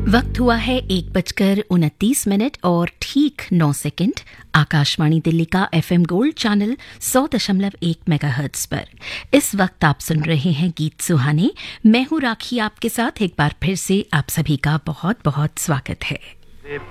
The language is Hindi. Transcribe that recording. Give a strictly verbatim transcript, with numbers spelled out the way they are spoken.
वक्त हुआ है एक बजकर उनतीस मिनट और ठीक नौ सेकंड। आकाशवाणी दिल्ली का एफएम गोल्ड चैनल सौ दशमलव एक मेगाहर्ट्ज पर इस वक्त आप सुन रहे हैं गीत सुहाने। मैं हूं राखी, आपके साथ एक बार फिर से आप सभी का बहुत बहुत स्वागत है।